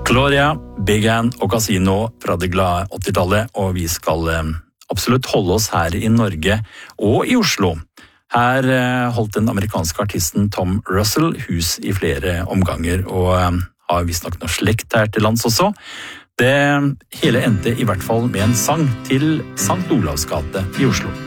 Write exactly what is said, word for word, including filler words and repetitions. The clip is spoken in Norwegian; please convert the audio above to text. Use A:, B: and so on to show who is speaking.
A: Gloria, Big Ann og Casino fra det glade åttitallet, og vi skal eh, absolutt holde oss her i Norge og i Oslo. Her eh, holdt den amerikanske artisten Tom Russell hus i flere omganger, og eh, har visst nok noe slekt her til lands også. Det hele endte i hvert fall med en sang til Sankt Olavs gate i Oslo.